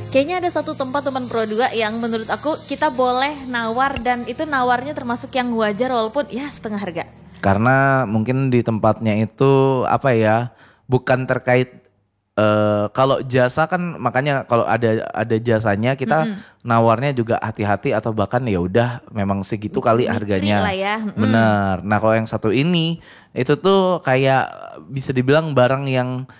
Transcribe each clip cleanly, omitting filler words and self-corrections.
Kayaknya ada satu tempat teman Pro 2 yang menurut aku kita boleh nawar dan itu nawarnya termasuk yang wajar walaupun ya setengah harga. Karena mungkin di tempatnya itu apa ya, bukan terkait kalau jasa kan, makanya kalau ada jasanya kita nawarnya juga hati-hati atau bahkan ya udah memang segitu kali Mikri harganya. lah ya. Bener. Nah kalau yang satu ini itu tuh kayak bisa dibilang barang yang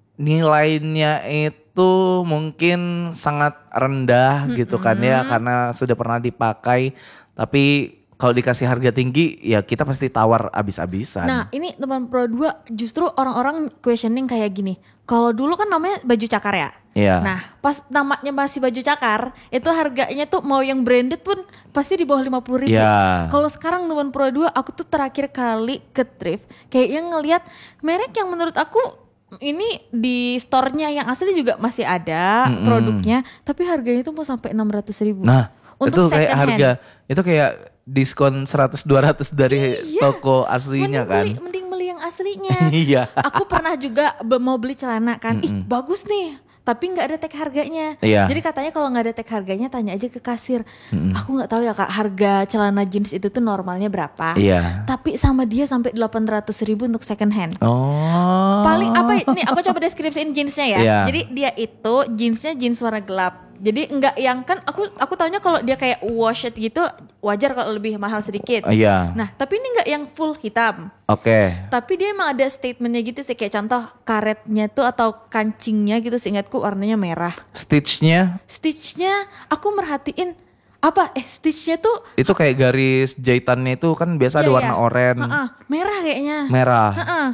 nilainya itu mungkin sangat rendah gitu kan ya, karena sudah pernah dipakai. Tapi kalau dikasih harga tinggi ya kita pasti tawar abis-abisan. Nah ini teman Pro 2 justru orang-orang questioning kayak gini. Kalau dulu kan namanya baju cakar ya. Iya. Nah pas namanya masih baju cakar itu harganya tuh mau yang branded pun pasti di bawah 50.000. Iya. Kalau sekarang teman Pro 2 aku tuh terakhir kali ke thrift kayaknya ngelihat merek yang menurut aku ini di store-nya yang asli juga masih ada produknya, tapi harganya tuh mau sampai 600.000. Nah untuk itu kayak second harga hand. itu kayak diskon 100-200 dari toko aslinya kan. Mending beli yang aslinya. Iya. Aku pernah juga mau beli celana kan, ih bagus nih, tapi nggak ada tag harganya. Iya. Jadi katanya kalau nggak ada tag harganya tanya aja ke kasir. Aku nggak tahu ya kak, harga celana jeans itu tuh normalnya berapa. Iya. Tapi sama dia sampai 800.000 untuk second hand. Oh. Paling apa? Nih aku coba deskripsiin jeansnya ya. Iya. Jadi dia itu jeansnya jeans warna gelap. Jadi enggak yang kan aku taunya kalau dia kayak washed gitu wajar kalau lebih mahal sedikit. Iya. Nah tapi ini enggak yang full hitam. Oke. Tapi dia emang ada statementnya gitu sih, kayak contoh karetnya tuh atau kancingnya gitu seingatku warnanya merah. Stitchnya Stitchnya aku merhatiin apa? Stitchnya tuh itu kayak garis jahitannya itu kan biasa ada iya, warna iya. oranye, Merah kayaknya. merah.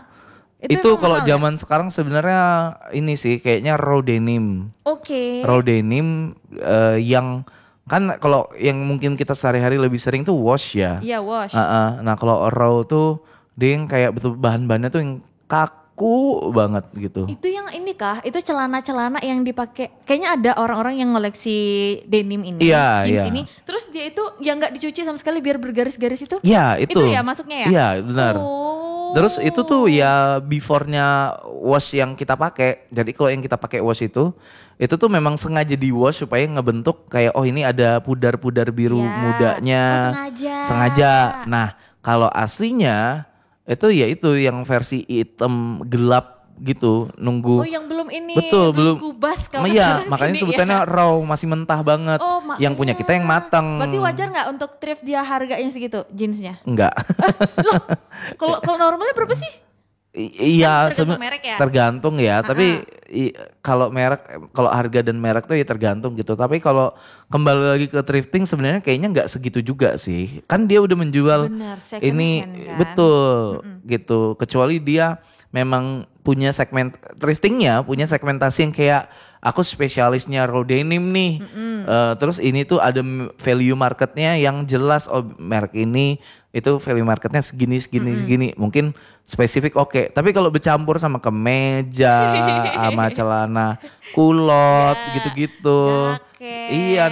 Itu emang kalau mahal ya? zaman sekarang sebenarnya ini sih kayaknya raw denim. Oke. Raw denim yang kan kalau yang mungkin kita sehari-hari lebih sering tuh wash ya. Iya wash. Nah kalau raw tuh dia yang kayak betul bahan-bahannya tuh yang kaku banget gitu. Itu yang ini kah? Itu celana-celana yang dipakai. Kayaknya ada orang-orang yang ngoleksi denim ini, Iya, jeans iya. ini. Terus dia itu yang nggak dicuci sama sekali biar bergaris-garis itu. Iya itu. Itu ya masuknya ya? Iya benar. Oh. Terus itu tuh ya before-nya wash yang kita pakai. Jadi kalau yang kita pakai wash itu tuh memang sengaja di wash supaya ngebentuk kayak oh ini ada pudar-pudar biru Iya. mudanya. Oh, sengaja. Sengaja. Nah, kalau aslinya itu ya itu yang versi hitam gelap gitu, nunggu. Oh yang belum ini, Betul, belum kubas kalau iya, kata makanya sini sebutannya ya. raw, masih mentah banget. Oh, yang punya kita yang matang. Berarti wajar nggak untuk thrift dia harganya segitu jeansnya? Enggak. Loh, kalau normalnya berapa sih? Iya, Kan tergantung merek ya? tergantung ya. Tapi kalau merek, kalau harga dan merek tuh ya tergantung gitu. Tapi kalau kembali lagi ke thrifting sebenarnya kayaknya nggak segitu juga sih. Kan dia udah menjual Bener, second ini hand kan? betul gitu. Kecuali dia memang punya thriftingnya punya segmentasi yang kayak aku spesialisnya raw denim nih. Terus ini tuh ada value marketnya yang jelas. Oh merek ini itu value marketnya segini. Mungkin spesifik oke. Tapi kalau bercampur sama kemeja, sama celana kulot gitu-gitu. jaket. Iya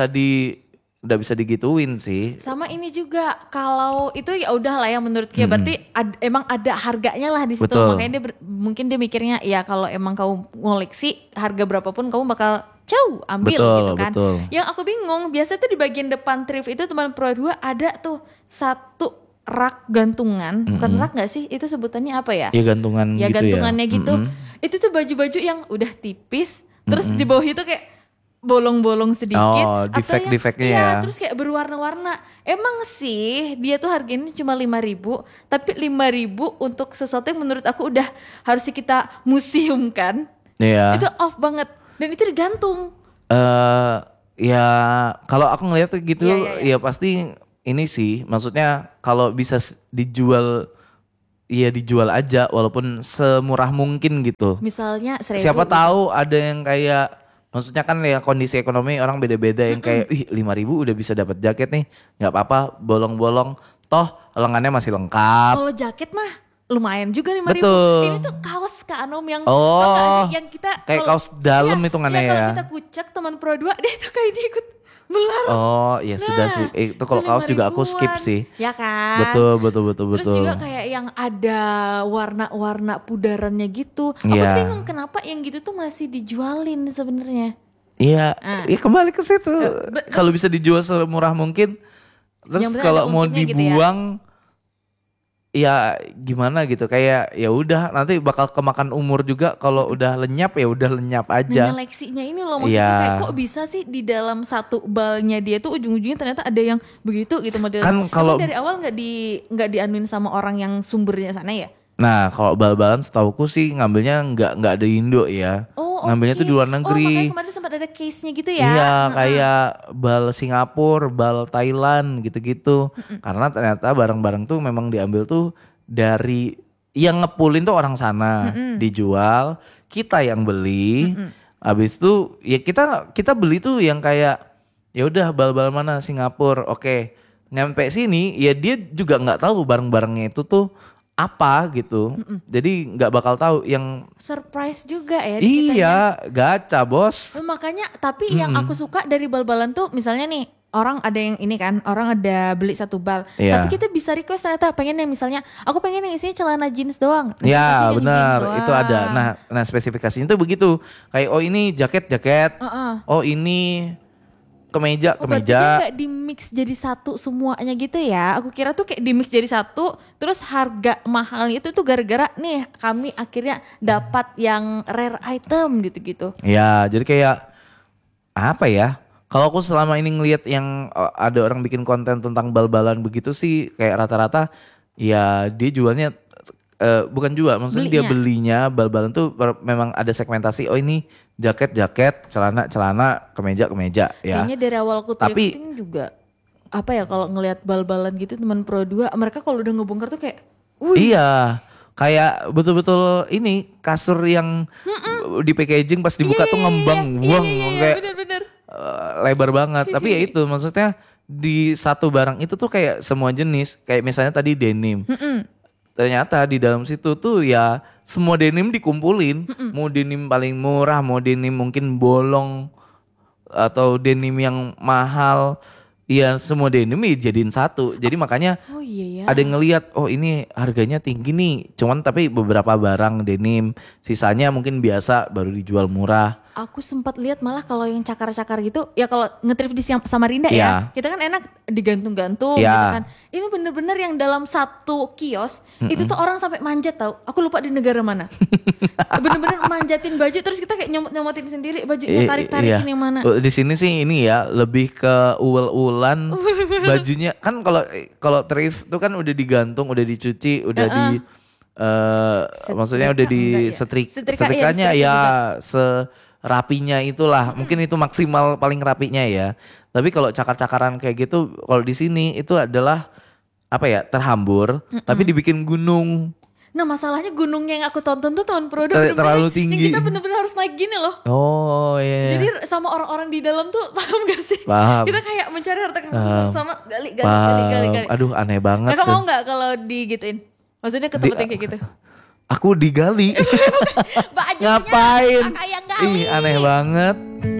nggak bisa digituin sih. Sama ini juga kalau itu ya udah lah ya menurut Kia berarti emang ada harganya lah di situ. Betul. Makanya dia mungkin dia mikirnya ya kalau emang kamu ngoleksi harga berapapun kamu bakal ambil Betul, gitu kan. betul. Yang aku bingung biasa tuh di bagian depan thrift itu teman Pro 2 ada tuh satu rak gantungan, bukan rak nggak sih? Itu sebutannya apa ya? Ya gantungan Ya gitu gantungannya ya. gitu. Itu tuh baju-baju yang udah tipis, terus di bawah itu kayak bolong-bolong sedikit. Oh, atau defect-defectnya yang, ya. terus kayak berwarna-warna. Emang sih dia tuh harganya cuma 5.000, tapi 5.000 untuk sesuatu yang menurut aku udah harus kita museumkan. Iya. Itu off banget. Dan itu digantung. Ya kalau aku ngeliat gitu Iya. ya pasti ini sih, maksudnya kalau bisa dijual ya dijual aja walaupun semurah mungkin gitu. Misalnya 1.000. Siapa tahu ada yang kayak maksudnya kan ya kondisi ekonomi orang beda-beda yang kayak 5.000 udah bisa dapat jaket nih, nggak apa-apa bolong-bolong toh lengannya masih lengkap. Kalau jaket mah lumayan juga 5.000. Betul. Ini tuh kaos Kak Anom yang Oh, tau gak sih yang kita kayak kaos dalam hitungannya kalau ya. kita kucek teman Pro 2 dia tuh kayak dia ikut melar. Oh ya sudah sih. Itu kalau kaos juga aku skip 5.000-an. sih. Ya kan. Betul. Terus juga kayak yang ada warna-warna pudarannya gitu. Aku Iya. tuh bingung kenapa yang gitu tuh masih dijualin sebenarnya. Iya, ya kembali ke situ. Kalau bisa dijual semurah mungkin, terus kalau mau dibuang, ya gimana gitu, kayak ya udah nanti bakal kemakan umur juga kalau udah lenyap ya udah lenyap aja. Nyeleksinya ini loh maksudnya kayak kok bisa sih di dalam satu balnya dia tuh ujung-ujungnya ternyata ada yang begitu gitu modelnya. Kan kalau dari awal nggak dianuin sama orang yang sumbernya sana ya? Nah kalau bal-balan setauku sih ngambilnya nggak ada Indo ya. Ngambilnya tuh di luar negeri. Oh makanya kemarin sempat ada case-nya gitu ya. Iya kayak bal Singapura, bal Thailand gitu-gitu. Karena ternyata barang-barang tuh memang diambil tuh dari yang ngepulin tuh orang sana, dijual, kita yang beli. Habis itu ya kita beli tuh yang kayak ya udah bal-bal mana Singapura. Oke. Nyampe sini ya dia juga nggak tahu barang-barangnya itu tuh apa gitu. Jadi nggak bakal tahu yang surprise juga ya iya gacha bos. Makanya tapi yang aku suka dari bal-balan tuh misalnya nih orang ada yang ini kan, orang ada beli satu bal, tapi kita bisa request ternyata pengen yang misalnya aku pengen yang isinya celana jeans doang. Ya benar itu ada. Nah spesifikasinya tuh begitu kayak oh ini jaket, oh ini kemeja. Berarti dia gak di mix jadi satu semuanya gitu ya. Aku kira tuh kayak di mix jadi satu. Terus harga mahalnya itu tuh gara-gara nih kami akhirnya dapat yang rare item gitu-gitu. Ya jadi kayak apa ya. Kalau aku selama ini ngelihat yang ada orang bikin konten tentang bal-balan begitu sih. Kayak rata-rata ya dia jualnya bukan jual, maksudnya dia belinya bal-balan tuh memang ada segmentasi. Oh ini jaket, celana, kemeja ya. Kayaknya dari awal aku thrifting juga apa ya kalau ngelihat bal-balan gitu teman Pro 2 mereka kalau udah ngebongkar tuh kayak iya, kayak betul-betul ini kasur yang di packaging pas dibuka tuh ngembang, kayak bener. Lebar banget. Tapi ya itu maksudnya di satu barang itu tuh kayak semua jenis, kayak misalnya tadi denim. Ternyata di dalam situ tuh ya semua denim dikumpulin. Mau denim paling murah, mau denim mungkin bolong atau denim yang mahal. Ya semua denim dijadiin satu. Jadi makanya ada yang ngelihat oh ini harganya tinggi nih. Cuman tapi beberapa barang denim, sisanya mungkin biasa baru dijual murah. Aku sempat lihat malah kalau yang cakar-cakar gitu, ya kalau nge-thrift di Samarinda ya, kita kan enak digantung-gantung gitu kan. Ini bener-bener yang dalam satu kios, itu tuh orang sampai manjat tau. Aku lupa di negara mana. Bener-bener manjatin baju, terus kita kayak nyomot-nyomotin sendiri bajunya, tarik-tarikin yang mana. Di sini sih ini ya, lebih ke uel-uelan bajunya. Kan kalau thrift tuh kan udah digantung, udah dicuci, udah maksudnya udah di setrikanya ya rapinya itulah. Mungkin itu maksimal paling rapinya ya. Tapi kalau cakar-cakaran kayak gitu kalau di sini itu adalah apa ya, terhambur tapi dibikin gunung. Nah masalahnya gunung yang aku tonton tuh teman Pro terlalu tinggi. Yang kita bener-bener harus naik gini loh. Oh iya. Jadi sama orang-orang di dalam tuh paham gak sih? Paham. Kita kayak mencari harta karun sama gali. Aduh aneh banget. Kakak mau gak kalau digituin? Maksudnya ke tempat yang kayak gitu? Aku digali. Ngapain? Ih aneh banget.